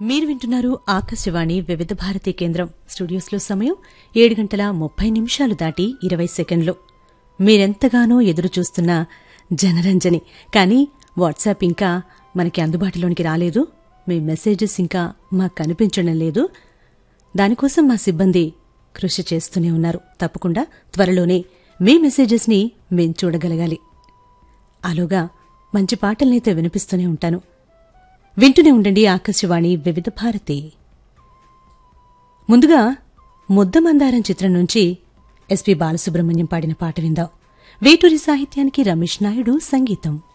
మీరు వింటున్నారు ఆకాశవాణి వివిధ భారతి కేంద్రం. స్టూడియోస్లో సమయం 7:30 దాటి 20 సెకండ్లు. మీరెంతగానో ఎదురుచూస్తున్న జనరంజని. కానీ వాట్సాప్ ఇంకా మనకి అందుబాటులోనికి రాలేదు. మీ మెసేజెస్ ఇంకా మాకు కనిపించడం లేదు. దానికోసం మా సిబ్బంది కృషి చేస్తూనే ఉన్నారు. తప్పకుండా త్వరలోనే మీ మెసేజెస్ ని మేం చూడగలగాలి. ఆలోగా మంచి పాటలనైతే వినిపిస్తూనే ఉంటాను. వింటూనే ఉండండి ఆకాశవాణి వివిధ భారతి. ముందుగా ముద్దమందారం చిత్రం నుంచి ఎస్పీ బాలసుబ్రహ్మణ్యం పాడిన పాట విందాం. వేటూరి సాహిత్యానికి రమేష్ నాయుడు సంగీతం.